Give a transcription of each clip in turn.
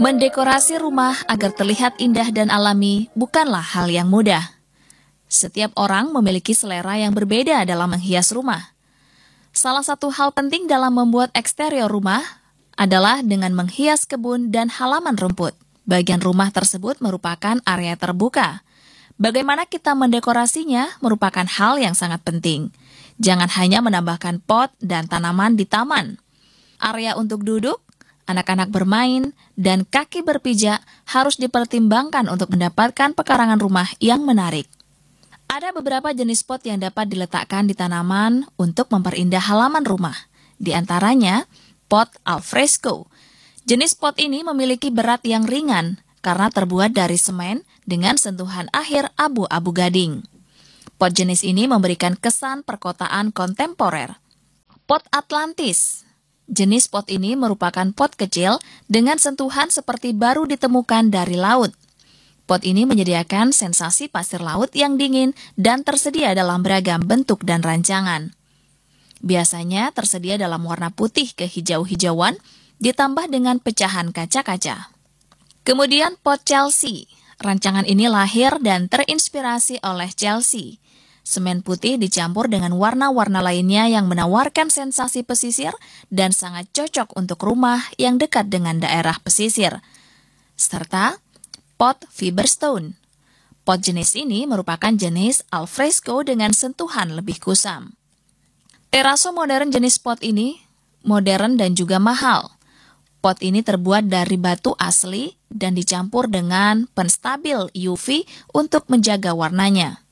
Mendekorasi rumah agar terlihat indah dan alami bukanlah hal yang mudah. Setiap orang memiliki selera yang berbeda dalam menghias rumah. Salah satu hal penting dalam membuat eksterior rumah adalah dengan menghias kebun dan halaman rumput. Bagian rumah tersebut merupakan area terbuka. Bagaimana kita mendekorasinya merupakan hal yang sangat penting. Jangan hanya menambahkan pot dan tanaman di taman. Area untuk duduk, anak-anak bermain, dan kaki berpijak harus dipertimbangkan untuk mendapatkan pekarangan rumah yang menarik. Ada beberapa jenis pot yang dapat diletakkan di tanaman untuk memperindah halaman rumah. Di antaranya, pot alfresco. Jenis pot ini memiliki berat yang ringan karena terbuat dari semen dengan sentuhan akhir abu-abu gading. Pot jenis ini memberikan kesan perkotaan kontemporer. Pot Atlantis. Jenis pot ini merupakan pot kecil dengan sentuhan seperti baru ditemukan dari laut. Pot ini menyediakan sensasi pasir laut yang dingin dan tersedia dalam beragam bentuk dan rancangan. Biasanya tersedia dalam warna putih kehijau-hijauan, ditambah dengan pecahan kaca-kaca. Kemudian pot Chelsea. Rancangan ini lahir dan terinspirasi oleh Chelsea. Semen putih dicampur dengan warna-warna lainnya yang menawarkan sensasi pesisir dan sangat cocok untuk rumah yang dekat dengan daerah pesisir. Serta pot Fiberstone. Pot jenis ini merupakan jenis alfresco dengan sentuhan lebih kusam. Teraso modern jenis pot ini modern dan juga mahal. Pot ini terbuat dari batu asli dan dicampur dengan penstabil UV untuk menjaga warnanya.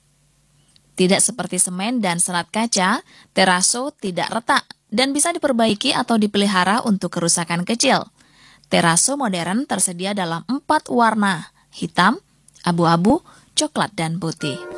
Tidak seperti semen dan serat kaca, teraso tidak retak dan bisa diperbaiki atau dipelihara untuk kerusakan kecil. Teraso modern tersedia dalam 4 warna, hitam, abu-abu, coklat, dan putih.